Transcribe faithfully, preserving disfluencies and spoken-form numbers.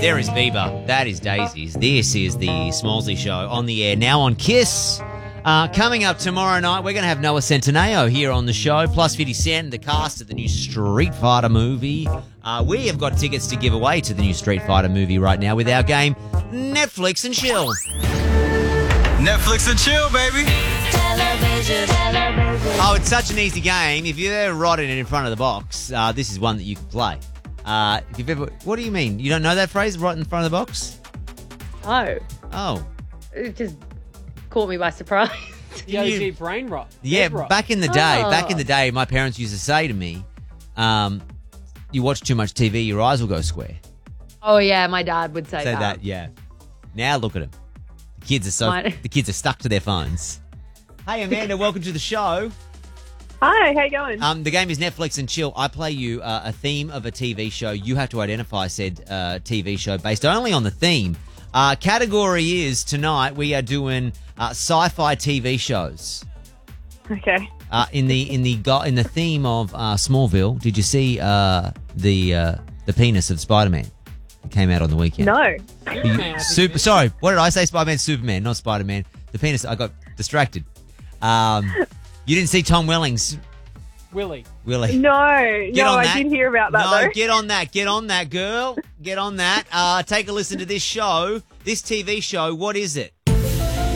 There is Bieber. That is Daisies. This is the Smallsy Show on the air now on Kiss. Uh, coming up tomorrow night, we're going to have Noah Centineo here on the show, plus fifty Cent, the cast of the new Street Fighter movie. Uh, we have got tickets to give away to the new Street Fighter movie right now with our game, Netflix and Chill. Netflix and chill, baby. Television, television. Oh, it's such an easy game. If you're ever writing it in front of the box, uh, this is one that you can play. Uh, if you've ever, what do you mean? You don't know that phrase, right in front of the box? Oh, Oh. it just caught me by surprise. The O G brain rot. Yeah, Dead rot. back in the day, Oh. back in the day, my parents used to say to me, um, you watch too much T V, your eyes will go square. Oh yeah, my dad would say Say that. that, yeah. Now look at them. The kids are so, Mine- the kids are stuck to their phones. Hey, Amanda, welcome to the show. Hi, how you going? Um, the game is Netflix and Chill. I play you uh, a theme of a T V show. You have to identify said uh, T V show based only on the theme. Uh, category is, tonight, we are doing uh, sci-fi T V shows. Okay. Uh, in the in the go- in the theme of uh, Smallville, did you see uh, the uh, the penis of Spider-Man? It came out on the weekend. No. Superman, I think Super. it is. Sorry, what did I say? Spider-Man, Superman, not Spider-Man. The penis. I got distracted. Um, you didn't see Tom Welling's Willie. Willie. No. Get no, on I that. did hear about that no, though. get on that. Get on that, girl. Get on that. Uh, take a listen to this show. This T V show. What is it?